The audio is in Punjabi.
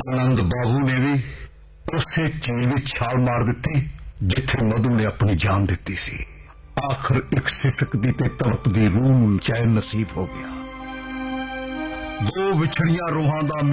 ਆਨੰਦ ਬਾਬੂ ਨੇ ਵੀ ਉਸੇ ਝੀਲ ਵਿੱਚ ਛਾਲ ਮਾਰ ਦਿੱਤੀ ਜਿੱਥੇ ਮਧੂ ਨੇ ਆਪਣੀ ਜਾਨ ਦਿੱਤੀ ਸੀ। ਆਖਰ ਇੱਕ ਸਿਫਕਦੀ ਤੇ ਤੜਪਦੀ ਰੂਹ ਨੂੰ ਚੈਨ ਨਸੀਬ ਹੋ ਗਿਆ। ਦੋ ਵਿਛੜੀਆਂ ਰੂਹਾਂ ਦਾ